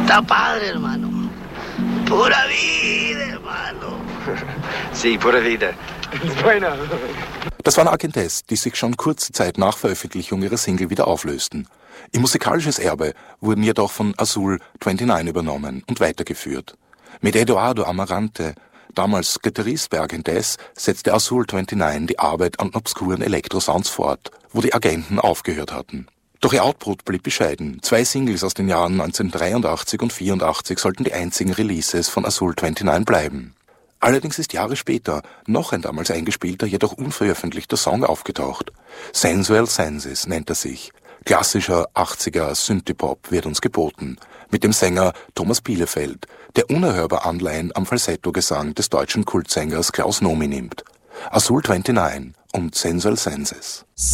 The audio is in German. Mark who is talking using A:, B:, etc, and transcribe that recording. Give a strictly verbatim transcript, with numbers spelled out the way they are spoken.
A: Está padre, hermano. Pura vida, hermano.
B: Sí, pura vida.
C: Bueno.
D: Das waren Agentes, die sich schon kurze Zeit nach Veröffentlichung ihrer Single wieder auflösten. Ihr musikalisches Erbe wurden jedoch von Azul neunundzwanzig übernommen und weitergeführt. Mit Eduardo Amarante, damals Gitarrist bei Agentes, setzte Azul neunundzwanzig die Arbeit an obskuren Elektrosounds fort, wo die Agenten aufgehört hatten. Doch ihr Output blieb bescheiden. Zwei Singles aus den Jahren neunzehnhundertdreiundachtzig und vierundachtzig sollten die einzigen Releases von Azul neunundzwanzig bleiben. Allerdings ist Jahre später noch ein damals eingespielter, jedoch unveröffentlichter Song aufgetaucht. Sensual Senses nennt er sich. Klassischer achtziger Synthie-Pop wird uns geboten. Mit dem Sänger Thomas Bielefeld, der unerhörbar Anleihen am Falsetto-Gesang des deutschen Kultsängers Klaus Nomi nimmt. Azul neunundzwanzig und Sensual Senses.